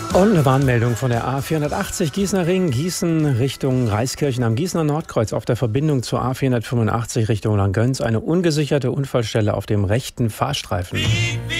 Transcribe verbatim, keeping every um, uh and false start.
Und eine Warnmeldung von der A vierhundertachtzig Gießener Ring, Gießen Richtung Reiskirchen am Gießener Nordkreuz auf der Verbindung zur A vierhundertfünfundachtzig Richtung Langgöns. Eine ungesicherte Unfallstelle auf dem rechten Fahrstreifen.